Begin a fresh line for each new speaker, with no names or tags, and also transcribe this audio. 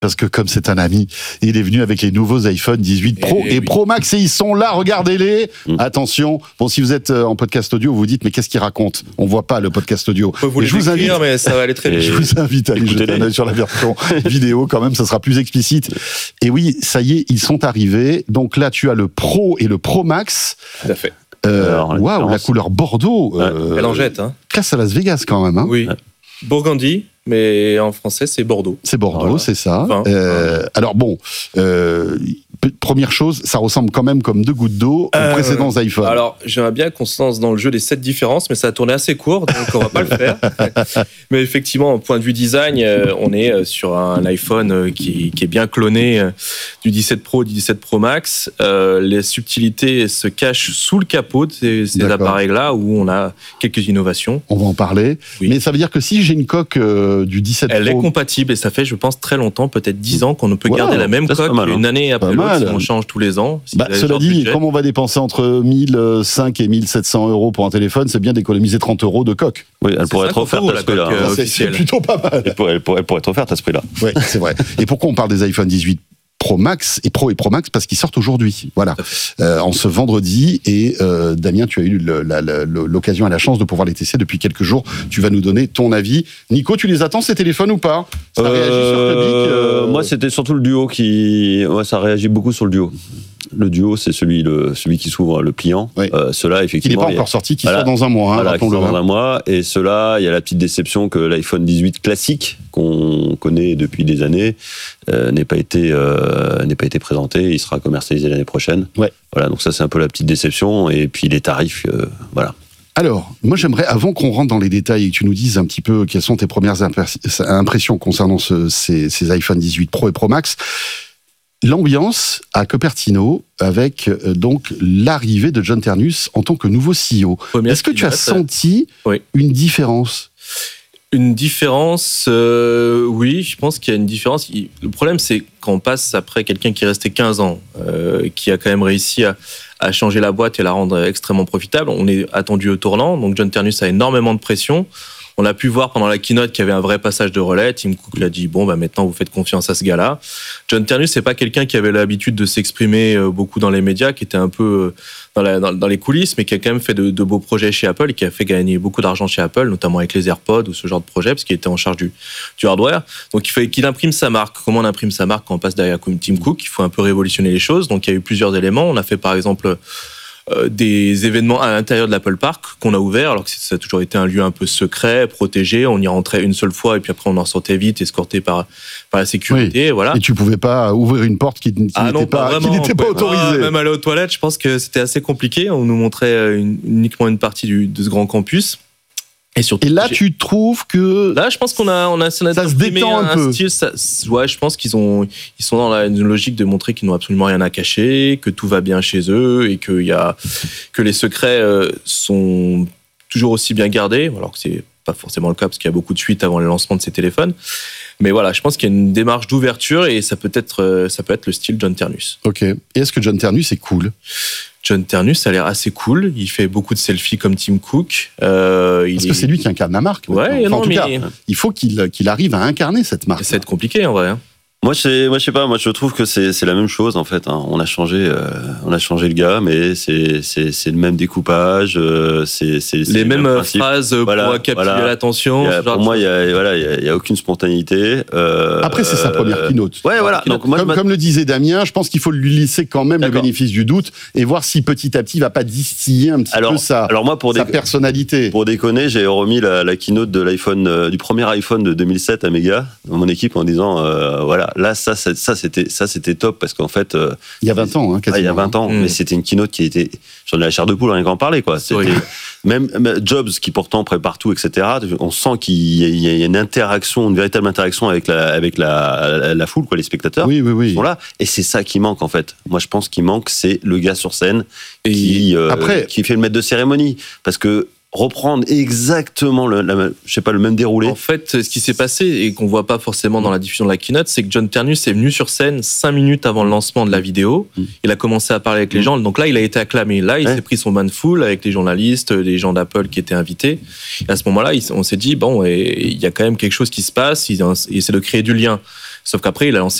parce que comme c'est un ami, il est venu avec les nouveaux iPhone 18 Pro et Pro Max et ils sont là, regardez-les. Attention, bon, si vous êtes en podcast audio, vous vous dites mais qu'est-ce qu'il raconte ? On voit pas le podcast audio.
Vous
je vous invite,
mais ça va aller très vite.
Je vous invite à aller jeter un œil sur la version vidéo quand même, ça sera plus explicite. Et oui, ça y est, ils sont arrivés. Donc là, tu as le Pro et le Pro Max.
Tout à fait.
Waouh, la couleur Bordeaux.
Elle en jette.
Classe à Las Vegas quand même. Hein.
Oui. Burgundy, mais en français, c'est Bordeaux.
C'est Bordeaux, voilà. C'est ça.
Enfin,
alors bon, première chose, ça ressemble quand même comme deux gouttes d'eau aux précédents iPhones.
Alors, j'aimerais bien qu'on se lance dans le jeu des 7 différences, mais ça a tourné assez court, donc on va pas le faire. Mais effectivement, au point de vue design, on est sur un iPhone qui est bien cloné du 17 Pro, du 17 Pro Max. Les subtilités se cachent sous le capot de ces appareils-là, où on a quelques innovations.
On va en parler. Oui. Mais ça veut dire que si j'ai une coque du 17 Pro...
Elle est compatible, et ça fait, je pense, très longtemps, peut-être 10 ans, qu'on ne peut garder la même coque une année après l'autre. On change tous les ans. Si
cela dit, comme on va dépenser entre 1 500 et 1 700 euros pour un téléphone, c'est bien d'économiser 30 euros de coque.
Oui, elle pourrait être offerte à ce prix-là.
C'est plutôt pas mal.
Elle pourrait être offerte à ce prix-là.
Oui, c'est vrai. Et pourquoi on parle des iPhone 18 Pro Max et Pro Max, parce qu'ils sortent aujourd'hui, voilà, en ce vendredi. Et Damien, tu as eu l'occasion et la chance de pouvoir les tester depuis quelques jours. Tu vas nous donner ton avis. Nico, tu les attends ces téléphones ou pas ? Ça réagit sur le public
Moi, c'était surtout le duo qui... Ouais, ça réagit beaucoup sur le duo. Le duo, c'est celui qui s'ouvre, le pliant. Oui. Ceux-là, effectivement...
Il n'est pas encore sorti, qui sort dans un mois.
Voilà, qui sort dans un mois. Et ceux-là, il y a la petite déception que l'iPhone 18 classique, qu'on connaît depuis des années, n'ait pas été présenté. Il sera commercialisé l'année prochaine. Ouais. Voilà, donc ça, c'est un peu la petite déception. Et puis les tarifs, voilà.
Alors, moi j'aimerais, avant qu'on rentre dans les détails et que tu nous dises un petit peu quelles sont tes premières impressions concernant ces iPhone 18 Pro et Pro Max, l'ambiance à Cupertino avec donc l'arrivée de John Ternus en tant que nouveau CEO. Est-ce que tu as senti une différence ?
Une différence, oui, je pense qu'il y a une différence. Le problème, c'est quand on passe après quelqu'un qui est resté 15 ans, qui a quand même réussi à changer la boîte et la rendre extrêmement profitable. On est attendu au tournant, donc John Ternus a énormément de pression. On a pu voir pendant la keynote qu'il y avait un vrai passage de relais. Tim Cook l'a dit, bon, maintenant vous faites confiance à ce gars-là. John Ternus, c'est pas quelqu'un qui avait l'habitude de s'exprimer beaucoup dans les médias, qui était un peu dans les coulisses, mais qui a quand même fait de beaux projets chez Apple et qui a fait gagner beaucoup d'argent chez Apple, notamment avec les AirPods ou ce genre de projet, parce qu'il était en charge du hardware. Donc il fallait qu'il imprime sa marque. Comment on imprime sa marque quand on passe derrière Tim Cook ? Il faut un peu révolutionner les choses. Donc il y a eu plusieurs éléments. On a fait par exemple des événements à l'intérieur de l'Apple Park qu'on a ouvert, alors que ça a toujours été un lieu un peu secret, protégé. On y rentrait une seule fois et puis après on en sortait vite, escorté par la sécurité.
Oui.
Voilà.
Et tu pouvais pas ouvrir une porte qui n'était pas autorisée.
Même aller aux toilettes, je pense que c'était assez compliqué. On nous montrait uniquement une partie de ce grand campus.
Et là, tu trouves que...
Là, je pense qu'on a ça
se détend un peu.
Style, ouais, je pense ils sont dans une logique de montrer qu'ils n'ont absolument rien à cacher, que tout va bien chez eux et que les secrets sont toujours aussi bien gardés, alors que c'est pas forcément le cas parce qu'il y a beaucoup de fuites avant le lancement de ces téléphones. Mais voilà, je pense qu'il y a une démarche d'ouverture et ça peut être le style John Ternus.
Ok. Et est-ce que John Ternus est cool ?
John Ternus a l'air assez cool. Il fait beaucoup de selfies comme Tim Cook.
Parce que c'est lui qui incarne la marque.
Ouais,
en tout cas, il faut qu'il arrive à incarner cette marque.
Ça va être compliqué en vrai. Hein.
Moi, je sais pas. Moi, je trouve que c'est la même chose en fait. Hein. On a changé le gars, mais c'est le même découpage. C'est
les mêmes phrases pour capturer l'attention.
Pour moi, il y a aucune spontanéité.
Après, c'est sa première keynote.
Ouais, voilà.
Donc, comme le disait Damien, je pense qu'il faut lui laisser quand même le bénéfice du doute et voir si petit à petit il va pas distiller un petit peu sa personnalité.
Pour déconner, j'ai remis la keynote de l'iPhone, du premier iPhone de 2007 à Méga dans mon équipe en disant voilà. Là, ça c'était top parce qu'en fait.
Il y a 20 ans, quasiment.
Il y a 20 ans, mais c'était une keynote qui était. J'en ai la chair de poule, rien qu'en parler, quoi. C'était, même Jobs, qui pourtant prépare tout, etc., on sent qu'il y a une interaction, une véritable interaction avec la foule, quoi, les spectateurs.
Oui.
Qui sont là. Et c'est ça qui manque, en fait. Moi, je pense qu'il manque, c'est le gars sur scène qui fait le maître de cérémonie. Parce que. Reprendre exactement le même déroulé.
En fait, ce qui s'est passé et qu'on voit pas forcément dans la diffusion de la keynote, c'est que John Ternus est venu sur scène 5 minutes avant le lancement de la vidéo. Il a commencé à parler avec les gens. Donc là, il a été acclamé. Là, il s'est pris son bain de foule avec les journalistes, les gens d'Apple qui étaient invités. Et à ce moment-là, on s'est dit, bon, il y a quand même quelque chose qui se passe. Il essaie de créer du lien. Sauf qu'après, il a lancé